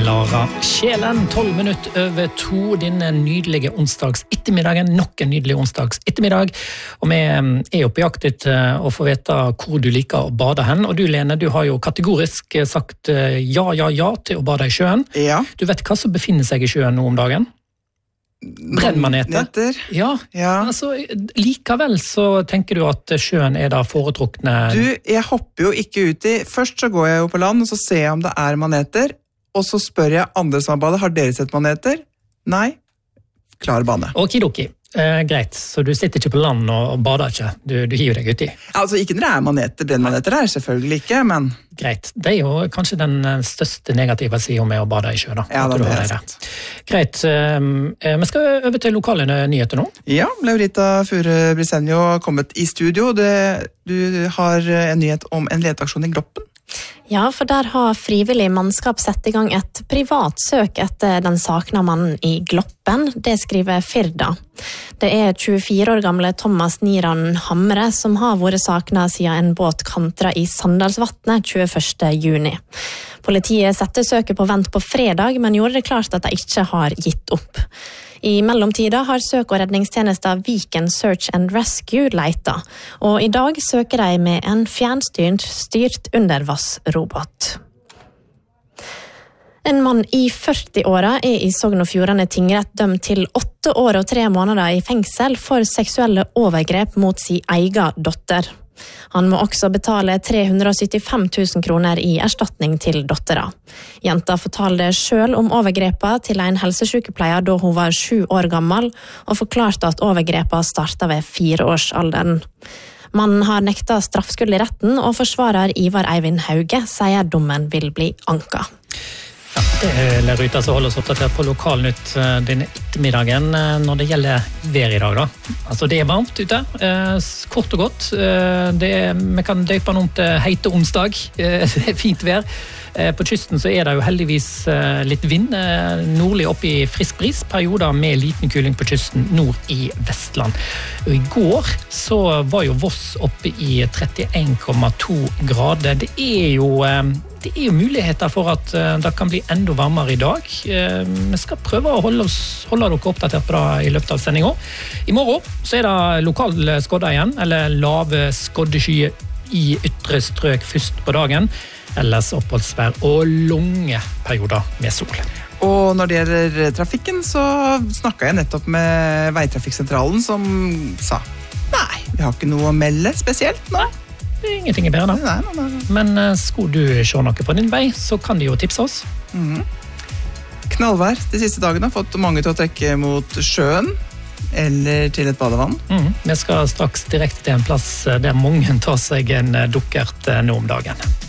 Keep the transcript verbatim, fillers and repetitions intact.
Lara Kjelen, tolv minutter over to, din nydelige onsdags ettermiddagen, nok en nydelig onsdags ettermiddag, og vi er jo på jakt etter å få vite hvor du liker å bade hen, og du Lene, du har jo kategorisk sagt ja, ja, ja til å bade i sjøen. Ja. Du vet hva som befinner seg i sjøen nå om dagen? Brennmaneter. Ja, ja. Altså, likevel så tenker du at sjøen er da foretrukne... Du, jeg hopper jo ikke ut i, først så går jeg jo på land, og så ser jeg om det er maneter, og så spør jeg andre som har badet, har dere sett maneter? Nei. Klar bane. Okidoki. Eh, greit, så du sitter ikke på land og, og bader ikke, du, du hiver deg uti. Altså, ikke når det er maneter, brennmaneter er selvfølgelig ikke, men... Greit, det er jo kanskje den største negative siden med å bade i sjø, da. Ja, det er det. Greit, eh, vi skal over til lokale nyheter nå. Ja, Laurita Fure Brisenjo har kommet i studio. Det, du har en nyhet om en leteaksjon i Gloppen. Ja, for der har frivillig mannskap sett i gang et privat søk etter den sakna mannen i Gloppen. Det skriver Firda. Det er tjuefire år gamle Thomas Niran Hamre som har vært sakna siden en båt kantra i Sandalsvatnet tjueførste juni. Politiet setter søket på vent på fredag, men gjorde det klart at de ikke har gitt opp. I mellomtida har søk- og redningstjenester Viken Search and Rescue leita, og i dag søker de med en fjernstyrt styrt undervassrobot. En mann i førti-åra er i Sogn og Fjordane tingrett dømt til åtte år og tre måneder i fengsel for seksuelle overgrep mot sin egen dotter. Han må også betale tre hundre og syttifem tusen kroner i erstatning til dottera. Jenta fortalte selv om overgrepet til en helsesykepleier da hun var sju år gammel, og forklarte at overgrepet startet ved fireårsalderen. Mannen har nekta straffskyld i retten, og forsvarer Ivar Eivind Hauge sier dommen vil bli anka. Ja, det er Lerøyta som holder oss oppdatert på Lokalnytt denne ettermiddagen når det gjelder vær i dag. Da. Altså, det er varmt ute, eh, kort og godt. Eh, det er, vi kan døpe den om til heite onsdag. Eh, det er fint vær. Eh, på kysten så er det jo heldigvis eh, litt vind. Eh, nordlig opp i frisk bris, perioder med liten kuling på kysten nord i Vestland. Og i går så var jo Voss oppe i trettien komma to grader. Det er jo... Eh, Det er jo muligheter for at uh, det kan bli enda varmere i dag. Uh, vi skal prøve å holde, oss, holde dere oppdatert på det i løpet av sendingen. I morgen så er det lokal skodde igjen, eller lave skoddeskyer i ytre strøk først på dagen. Ellers oppholdsvær og lange perioder med sol. Og når det gjelder trafikken, så snakket jeg nettopp med Veitrafikksentralen som sa, nei, vi har ikke noe å melde spesielt nå. Det er ingenting bedre da. Nei, nei, nei. Men uh, skulle du se noe på din vei, så kan de jo tipse oss. Mm. Knallvær de siste dagene har fått mange til å trekke mot sjøen eller til et badevann. Mm. Vi skal straks direkte til en plass der mange tar seg en dukkert nå om dagen.